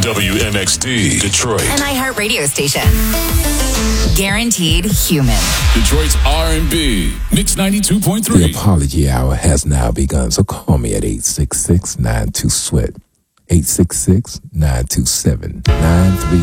WMXD, Detroit. An iHeart radio station. Guaranteed human. Detroit's R&B, Mix 92.3. The apology hour has now begun, so call me at 866-92-SWEAT. 866-927-93